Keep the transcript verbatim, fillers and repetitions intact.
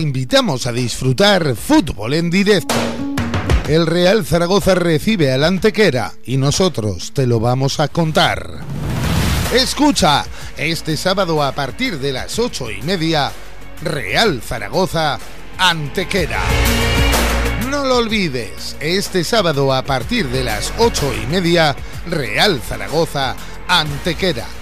invitamos a disfrutar fútbol en directo. El Real Zaragoza recibe al Antequera y nosotros te lo vamos a contar. Escucha, este sábado a partir de las ocho y media, Real Zaragoza Antequera. No lo olvides, este sábado a partir de las ocho y media, Real Zaragoza Antequera.